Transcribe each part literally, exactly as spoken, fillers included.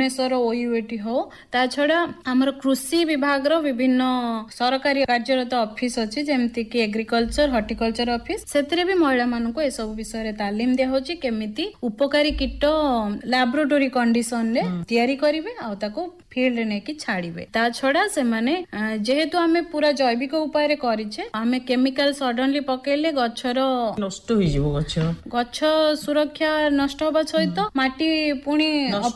Bhubaneswar OUAT हो ता छड़ा हमर कृषि विभाग रो विभिन्न सरकारी कार्यरत ऑफिस अछि जेमति कि एग्रीकल्चर हॉर्टिकल्चर ऑफिस सेतरे भी महिला मान को ए सब विषय रे तालीम दिया होची केमिति उपकारी कीट लैबोरेटरी कंडीशन रे तयारी करिवे आ ताको फील्ड ने की छाड़िबे ता छड़ा से माने जेहेतु आमे पूरा जैविक उपाय रे करिछे आमे केमिकल सडनली पकेले गछर नष्ट होई जीवो गछ गछ सुरक्षा नष्ट होबा सहित माटी पुनी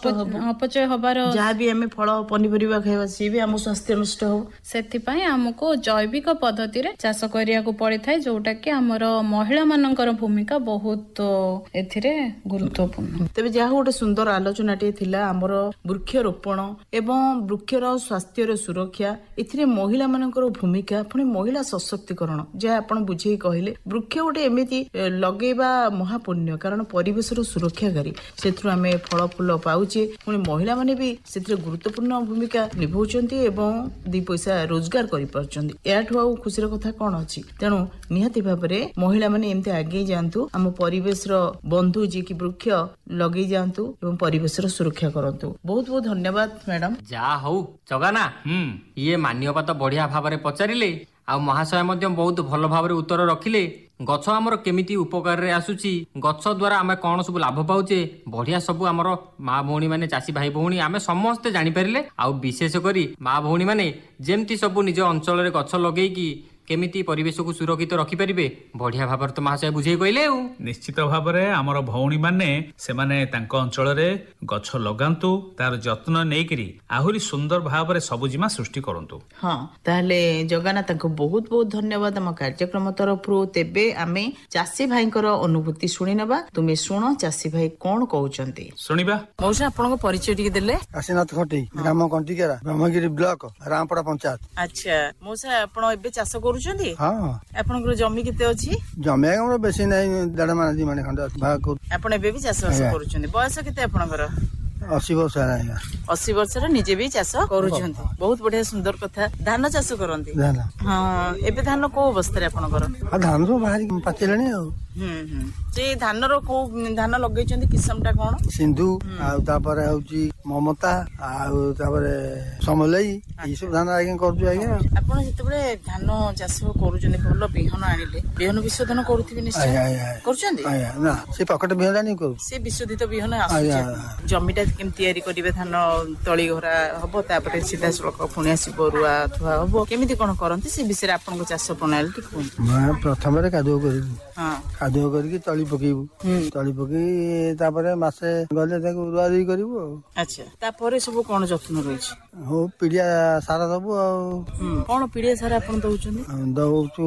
अपचय होबार जहाँ भी आमे फल पनिपरिबा खाइबा सी भी हम स्वास्थ्य नष्ट हो सेति पई हमको जैविक पद्धति रे चाष करिया को पड़े थाए जोटा कि हमर महिला मानकर भूमिका बहुत एथिरे गुरुत्वपूर्ण। तबे जहाँ गोटे सुंदर आलोचनाटे थिला हमर वृक्षरोपण एवं वृक्षर स्वास्थ्य सुरक्षा एथिरे महिला मानकर भूमिका पुणी महिला सशक्तिकरण जहाँ आपण बुझे कहले वृक्ष गोटे एमिति लगेबा महापुण्य कारण परिवेश सुरक्षाकारी से आम फल फूल पाउचे पुणी महिला माने भी से गुरुत्वपूर्ण भूमिका निभाउछन्ती एवं दी पैसा रोजगार करि पारछन्ती याठु आ खुशीर कथा कोन अछि तेणु निहाती भाबरे महिला माने एमते आगे जांतु हम परिवेश रो बंधु जे कि वृक्ष लगे जांतु एवं परिवेश रो सुरक्षा करंतु। बहुत बहुत धन्यवाद मैडम। जा हौ जगाना हम्म ये मान्यता तो बढ़िया भाबरे पचारिले आ महाशय मध्य बहुत भल भाबरे उत्तर रखिले गछ आमर केमिति उपकार रे आसुची गछ द्वारा आमे कोन सब लाभ पाउचे बढ़िया सब आमर माँ भौणी माने चासी भाई भौणी आमे समस्ते जानि परिले आ विशेष करी माँ भौणी माने जेमती सब निज अंचल रे गछ लगेई की केमिति परिवेश को सुरक्षित रखि परिबे बढ़िया भाबर तो महाशय बुझे कहले। निश्चित भाबरे हमर भौणी माने से माने तांको अंचल रे गछ लगांतु तार जत्न नेकरी आहुरी सुंदर भाबरे सबुजिमा सृष्टि करंतु। हां ताले जगाना तांको बहुत बहुत धन्यवाद हम कार्यक्रम तरफरु तेबे आमे चासी भाईकर अनुभूति सुनि नबा तुमे सुनो चासी भाई कोन कहउचंती सुनिबा। मौसा आपन को परिचय टिके देले काशीनाथ खटी ग्राम कंटिकेरा ब्रह्मगिरी ब्लॉक रामपड़ा पंचायत। अच्छा मौसा आपन एबे चाष करू हाँ आपनकर जमी केते अछि जमी हमर बेसी नै डेढ़ माने दी माने खंड भाग को आपन एबे भी चाष करूछन्ती बयस केते आपनकर अस्सी वर्ष आया अस्सी वर्ष रे निजे भी चाष करूछन्ती बहुत बढ़िया सुंदर कथा। धान चाष करंती धान हां एबे धान को अवस्था रे आपनकर धान तो बाहरी पाचेलनी आ हम्म हम्म जे धान रो को धान लगैछन्ती किस्मटा कोन सिंधु आ तापर होउची ममता आ तापर समलई ई सब धान आगे करजु आगे आपण जेतबे धान चाष करूछन्ती भल बिहन आनिले बिहन विशोधन करूथिबे निश्चय करूछन्ती ना से पकट बिहन आनी करू से विशोधित बिहन आसुचे जमीटा केम तयारी करिवे धान तळी घरा हबो तापर सीधा सड़क पुणी आसीबो रुआ अथवा हबो केमिति कोन करंती से विषय आपन को चाष प्रणाली टी कोन मैं प्रथम रे कादो करी हां कादो करके तळी पकेबू तळी पके तापर मासे गले ताको रुआ रुई करबो। अच्छा तापर सब कोन जत्न रहिछ हो पीडिया सारा दबो आ कोन पीडिया सारा आपन दउछन दउछु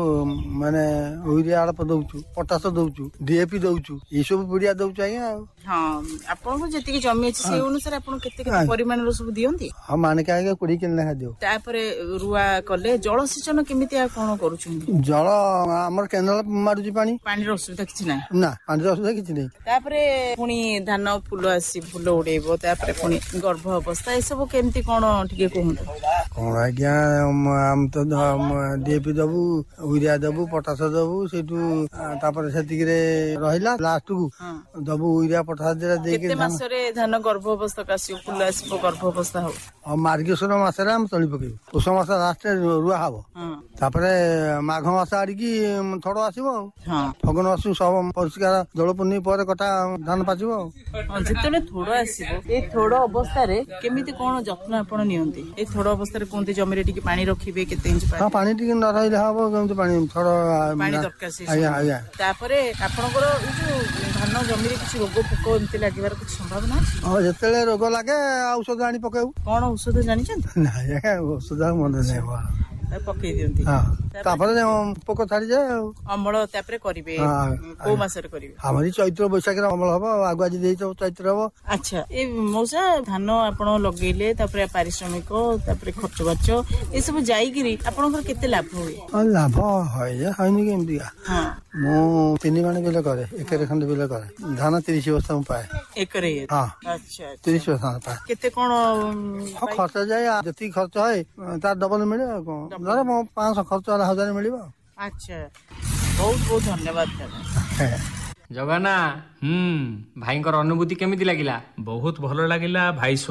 माने यूरिया आड़ दउछु पोटास दउछु डीएपी दउछु ई सब पीडिया दउछु आया हां आपन को जति जमी अछि से अनुसार आपन केते केते परिमाण रो सब दियंती हम माने का आगे कुड़ी किन लखा दियो तापर रुआ कले जल सिंचन केमिति आ कोन करूछन जल हमर केनाल मारुची पानी पानी रो सुविधा किछ नै ना पानी रो सुविधा किछ नै तापर पुनी धान फूल आसी फूल उडेबो तापर पुनी गर्भ अवस्था ए सब केमिति कोन ठीके कहंत कोन आज्ञा हम तो डीएपी दबु यूरिया दबु पोटास दबु सेटू तापर सेतिक रे रहिला लास्ट को दबु यूरिया पोटास दे दे केते मास रे धान गर्भ अवस्था कासी फूल आसी गर्भ अवस्था हो हम मार्गशीर मास रे हम तळी पकेबो पुष मास लास्ट रुआ हबो तापर माघ मास आडी की थोड़ो आसीबो हां फगन मास सब परिष्कार जलपुनी पर कटा धान पाचिबो जेतने थोड़ो आसीबो ए थोड़ो अवस्था रे केमिति कोन जत्न आपण नियंती ए थोड़ो अवस्था रे कोनते जमी रे टिके पानी रखिबे केते इंच पानी हां पानी टिके न रहिले हबो केमिति पानी थोड़ो पानी दरकार से आया आया तापर आपनकर जो धान जमी रे किछ रोग पोक एमति लागिबार कुछ संभावना अछि हां जेतेले रोग लागे औषध आनी पकेउ कोन औषध जानि छन ना औषध मन नै बा पकई दियंती हां तापर पोक छाड़ी जाय अमल तापर करिवे को मास रे करिवे हमरी चैत्र बैशाख रे अमल हबो आगुआ जे देइ चैत्र हबो। अच्छा ए मौसा धान आपण लगेले तापर पारिश्रमिक तापर खर्च बाच ए सब जाई गिरी आपनकर केते लाभ होय लाभ होय जे हइनी केमति हां मो तीन माने बिल करे एकरे खंड बिल करे धान तीस बस्ता पाए एकरे हां अच्छा तीस बस्ता पाए केते कोन खर्च जाय जति खर्च है तार डबल मिले कोन धर मो पाँच सौ खर्च वाला हजार मिलिबो। अच्छा बहुत बहुत धन्यवाद जगाना हम्म भाईंकर अनुभूति केमिति लागिला बहुत भलो लागिला भाई।